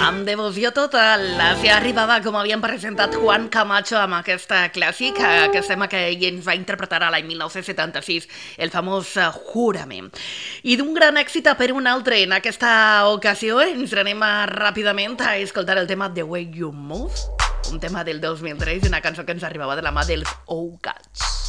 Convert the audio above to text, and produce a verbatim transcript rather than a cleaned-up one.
Amb devoció total, si arribava com havíem presentat Juan Camacho amb aquesta clàssic, aquest tema que ell ens va interpretar a l'any mil nou-cents setanta-sis, el famós Júrame. I d'un gran èxit per un altre, en aquesta ocasió ens anem ràpidament a escoltar el tema The Way You Move, un tema del dos mil tres, una cançó que ens arribava de la mà dels Oh Gods.